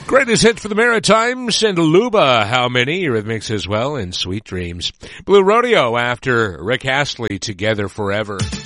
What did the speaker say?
Greatest hits for the Maritimes and Luba, How Many, Eurythmics as well, and Sweet Dreams. Blue Rodeo after Rick Astley, Together Forever.